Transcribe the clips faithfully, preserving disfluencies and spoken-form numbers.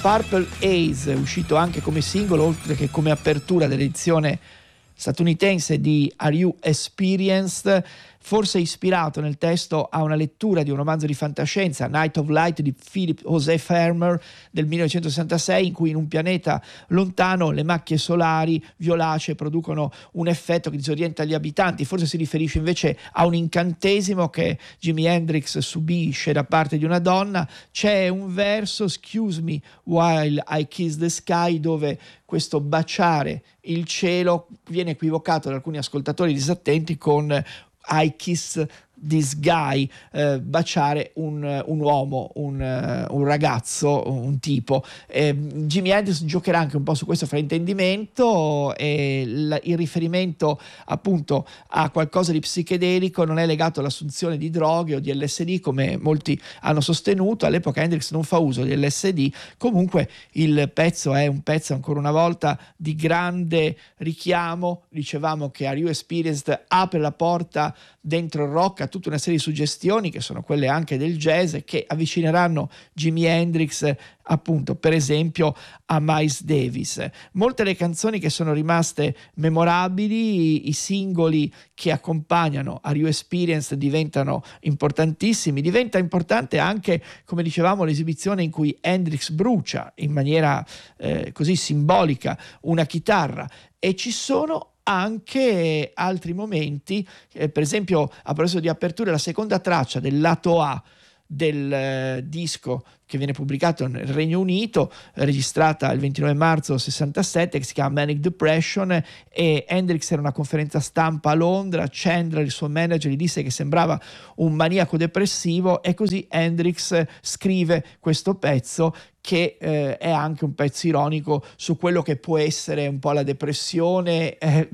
Purple Haze, uscito anche come singolo oltre che come apertura dell'edizione statunitense di Are You Experienced, forse ispirato nel testo a una lettura di un romanzo di fantascienza, Night of Light di Philip José Farmer del millenovecentosessantasei, in cui in un pianeta lontano le macchie solari violacee producono un effetto che disorienta gli abitanti. Forse si riferisce invece a un incantesimo che Jimi Hendrix subisce da parte di una donna. C'è un verso, Excuse me while I kiss the sky, dove questo baciare il cielo viene equivocato da alcuni ascoltatori disattenti con I kiss this guy, eh, baciare un, un uomo, un, uh, un ragazzo, un tipo. Eh, Jimi Hendrix giocherà anche un po' su questo fraintendimento, e l- il riferimento appunto a qualcosa di psichedelico non è legato all'assunzione di droghe o di L S D come molti hanno sostenuto. All'epoca Hendrix non fa uso di L S D. Comunque il pezzo è un pezzo ancora una volta di grande richiamo. Dicevamo che Are You Experienced apre la porta dentro il rock a tutta una serie di suggestioni che sono quelle anche del jazz, che avvicineranno Jimi Hendrix appunto per esempio a Miles Davis. Molte le canzoni che sono rimaste memorabili, i singoli che accompagnano Are You Experienced diventano importantissimi. Diventa importante anche, come dicevamo, l'esibizione in cui Hendrix brucia in maniera eh, così simbolica una chitarra, e ci sono anche altri momenti, eh, per esempio a proposito di apertura, la seconda traccia del lato A del eh, disco che viene pubblicato nel Regno Unito, eh, registrata il ventinove marzo sessantasette, che si chiama Manic Depression, e Hendrix era a una conferenza stampa a Londra. Chandler, il suo manager, gli disse che sembrava un maniaco depressivo, e così Hendrix scrive questo pezzo che eh, è anche un pezzo ironico su quello che può essere un po' la depressione eh,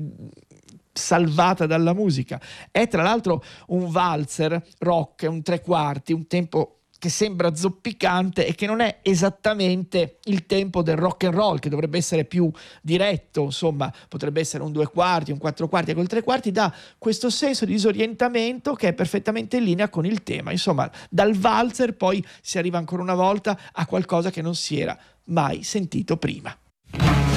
salvata dalla musica. È tra l'altro un valzer rock, un tre quarti, un tempo che sembra zoppicante e che non è esattamente il tempo del rock and roll, che dovrebbe essere più diretto, insomma potrebbe essere un due quarti, un quattro quarti, e col tre quarti dà questo senso di disorientamento che è perfettamente in linea con il tema. Insomma, dal valzer poi si arriva ancora una volta a qualcosa che non si era mai sentito prima.